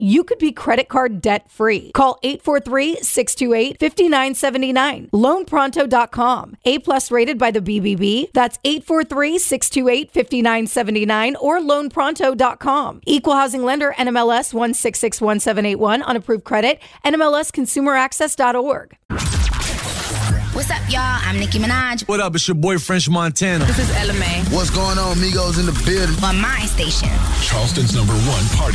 you could be credit card debt-free. Call 843-628-5979. LoanPronto.com. A+ rated by the BBB. That's 843-628-5979 or LoanPronto.com. Equal housing lender, NMLS 1661781 on approved credit, NMLSConsumerAccess.org. What's up, y'all? I'm Nicki Minaj. What up? It's your boy, French Montana. This is Ella Mai. What's going on, Migos in the building? On my station. Charleston's #1 party